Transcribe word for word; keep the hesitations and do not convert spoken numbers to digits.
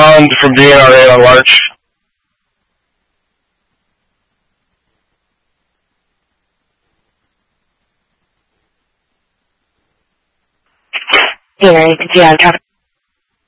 sound from D N R A on Larch. D N R A, yeah,